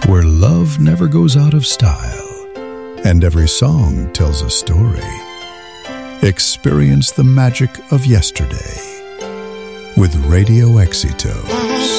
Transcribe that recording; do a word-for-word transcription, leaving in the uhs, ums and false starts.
where love never goes out of style, and every song tells a story. Experience the magic of yesterday with Radio Éxitos.